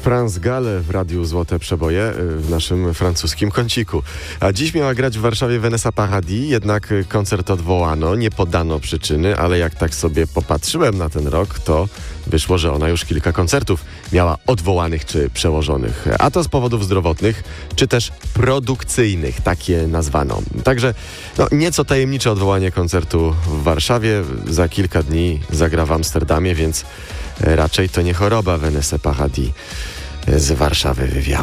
France Gall w Radiu Złote Przeboje w naszym francuskim kąciku. A dziś miała grać w Warszawie Vanessa Paradis, jednak koncert odwołano, nie podano przyczyny, ale jak tak sobie popatrzyłem na ten rok, to wyszło, że ona już kilka koncertów miała odwołanych czy przełożonych. A to z powodów zdrowotnych, czy też produkcyjnych, tak je nazwano. Także nieco tajemnicze odwołanie koncertu w Warszawie. Za kilka dni zagra w Amsterdamie, więc raczej to nie choroba Vanessa Paradis z Warszawy wywiała.